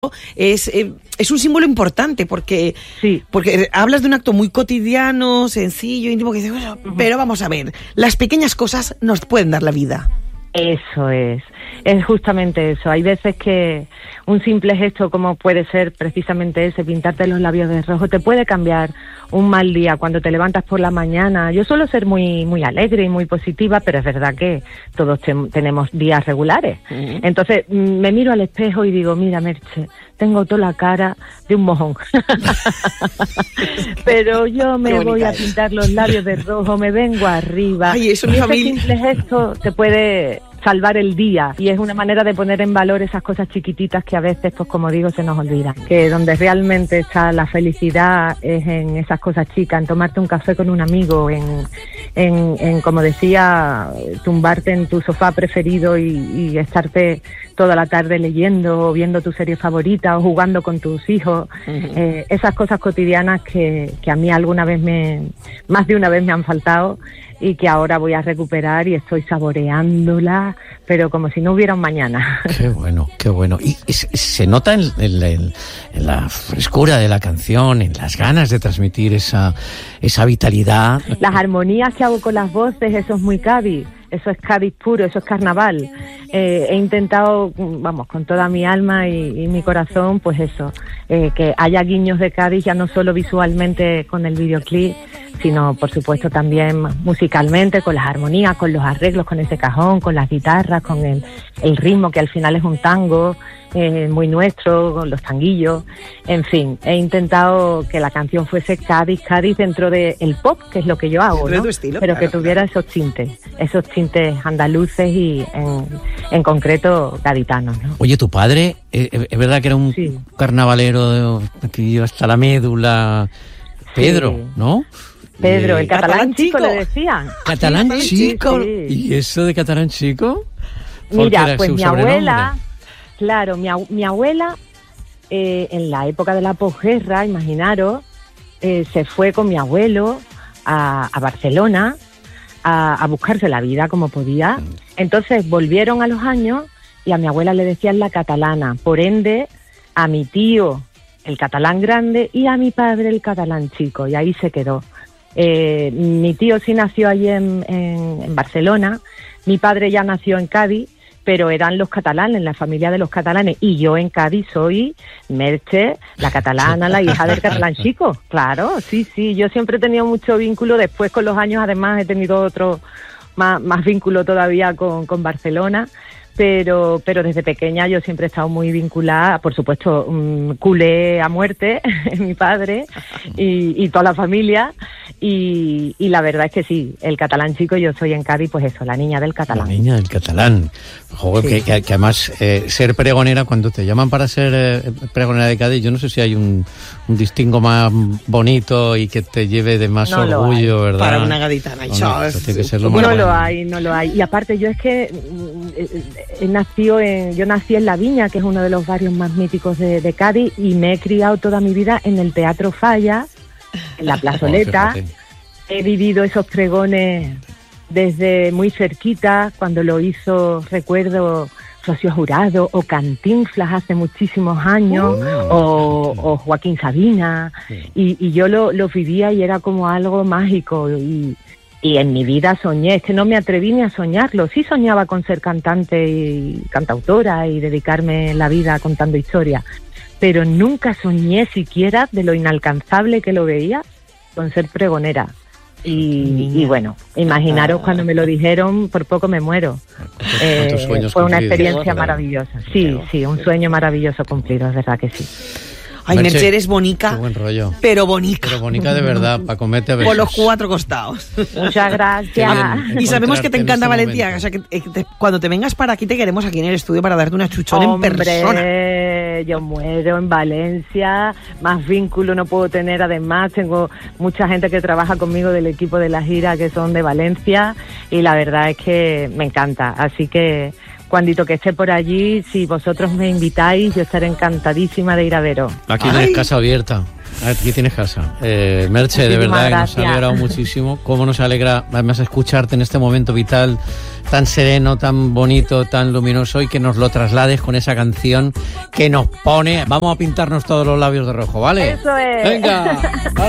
es un símbolo importante porque hablas de un acto muy cotidiano, sencillo, íntimo, que dices, bueno, pero vamos a ver, las pequeñas cosas nos pueden dar la vida. Eso es justamente eso. Hay veces que un simple gesto como puede ser precisamente ese, pintarte los labios de rojo, te puede cambiar un mal día cuando te levantas por la mañana. Yo suelo ser muy, muy alegre y muy positiva, pero es verdad que todos tenemos días regulares. Entonces me miro al espejo y digo, mira, Merche, tengo toda la cara de un mojón. Pero yo me voy a pintar los labios de rojo, me vengo arriba. Ay, eso, y ese familia. simple gesto te puede salvar el día, y es una manera de poner en valor esas cosas chiquititas que a veces, pues como digo, se nos olvidan. Que donde realmente está la felicidad es en esas cosas chicas, en tomarte un café con un amigo, en como decía, tumbarte en tu sofá preferido y estarte toda la tarde leyendo o viendo tu serie favorita o jugando con tus hijos. Esas cosas cotidianas que a mí más de una vez me han faltado y que ahora voy a recuperar y estoy saboreándola, pero como si no hubiera un mañana. Qué bueno, qué bueno. Y se nota en la frescura de la canción, en las ganas de transmitir esa vitalidad. Las armonías que hago con las voces, eso es muy Cádiz. Eso es Cádiz puro, eso es carnaval. He intentado, vamos, con toda mi alma y mi corazón, pues eso, que haya guiños de Cádiz, ya no solo visualmente con el videoclip, sino por supuesto también musicalmente, con las armonías, con los arreglos, con ese cajón, con las guitarras, con el ritmo que al final es un tango muy nuestro, con los tanguillos. En fin, he intentado que la canción fuese Cádiz dentro del pop, que es lo que yo hago, ¿no? Estilo, pero claro, que tuviera esos tintes andaluces y en concreto gaditanos, ¿no? Oye, tu padre, es verdad que era un carnavalero que iba hasta la médula. Pedro, Sí. ¿no? Pedro, el catalán chico le decían. ¿Catalán chico? Sí. ¿Y eso de catalán chico? ¿Por qué Mira, era pues su mi sobrenombre? abuela, claro, mi abuela, en la época de la posguerra, imaginaros, se fue con mi abuelo a Barcelona a buscarse la vida como podía. Entonces volvieron a los años y a mi abuela le decían la catalana, por ende a mi tío el catalán grande y a mi padre el catalán chico, y ahí se quedó. Mi tío sí nació allí en Barcelona, mi padre ya nació en Cádiz, pero eran los catalanes, la familia de los catalanes, y yo en Cádiz soy Merche, la catalana, la hija del catalán chico. Claro, sí, yo siempre he tenido mucho vínculo, después con los años además he tenido otro más vínculo todavía con Barcelona. Pero desde pequeña yo siempre he estado muy vinculada, por supuesto, culé a muerte, mi padre y toda la familia, y la verdad es que sí, el catalán chico, yo soy en Cádiz, pues eso, la niña del catalán. La niña del catalán. Joder, Sí. que además ser pregonera, cuando te llaman para ser pregonera de Cádiz, yo no sé si hay un distingo más bonito y que te lleve de más No lo orgullo, hay. ¿verdad? Para una gaditana. No, eso tiene que ser lo más No bueno. lo hay. Y aparte yo es que yo nací en La Viña, que es uno de los barrios más míticos de Cádiz, y me he criado toda mi vida en el Teatro Falla, en la plazoleta. Fíjate. He vivido esos pregones desde muy cerquita, cuando lo hizo, recuerdo, Rocío Jurado o Cantinflas hace muchísimos años, o Joaquín Sabina, y yo lo vivía y era como algo mágico, y en mi vida soñé, es que no me atreví ni a soñarlo. Sí soñaba con ser cantante y cantautora y dedicarme la vida contando historias, pero nunca soñé siquiera de lo inalcanzable que lo veía con ser pregonera. Y bueno, imaginaros cuando me lo dijeron, por poco me muero. ¿Cuántos sueños Fue una cumplidos? experiencia maravillosa. Sí, un sueño maravilloso cumplido, es verdad que sí. Ay, Merche, Merche, eres bonica, Qué buen rollo. pero bonica. Pero bonita de verdad, para comerte a besos. Por los cuatro costados. Muchas gracias. Y sabemos que te encanta encontrarte en Valencia, ese o sea que cuando te vengas para aquí te queremos aquí en el estudio para darte una chuchón en persona. Hombre, yo muero en Valencia, más vínculo no puedo tener, además tengo mucha gente que trabaja conmigo del equipo de la gira que son de Valencia, y la verdad es que me encanta, así que cuandito que esté por allí, si vosotros me invitáis, yo estaré encantadísima de ir a veros. Aquí tienes casa abierta. Aquí tienes casa. Merche, de verdad, nos ha alegrado muchísimo. Cómo nos alegra, además, escucharte en este momento vital tan sereno, tan bonito, tan luminoso, y que nos lo traslades con esa canción que nos pone... Vamos a pintarnos todos los labios de rojo, ¿vale? Eso es. Venga.